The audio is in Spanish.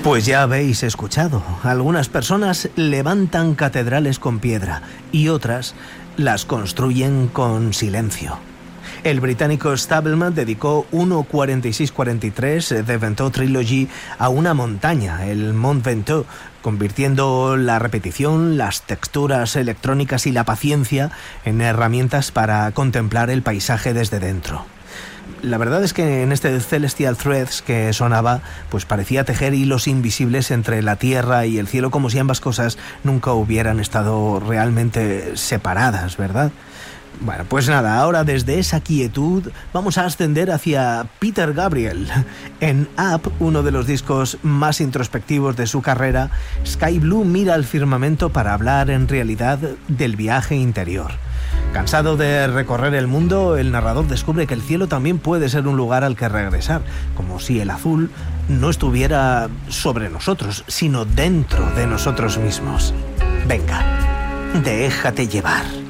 Pues ya habéis escuchado, algunas personas levantan catedrales con piedra y otras las construyen con silencio. El británico Stableman dedicó 1.4643 de Ventoux Trilogy a una montaña, el Mont Ventoux, convirtiendo la repetición, las texturas electrónicas y la paciencia en herramientas para contemplar el paisaje desde dentro. La verdad es que en este Celestial Threads que sonaba, pues parecía tejer hilos invisibles entre la tierra y el cielo, como si ambas cosas nunca hubieran estado realmente separadas, ¿verdad? Bueno, pues nada, ahora desde esa quietud vamos a ascender hacia Peter Gabriel. En Up, uno de los discos más introspectivos de su carrera, Sky Blue mira al firmamento para hablar en realidad del viaje interior. Cansado de recorrer el mundo, el narrador descubre que el cielo también puede ser un lugar al que regresar, como si el azul no estuviera sobre nosotros, sino dentro de nosotros mismos. Venga, déjate llevar.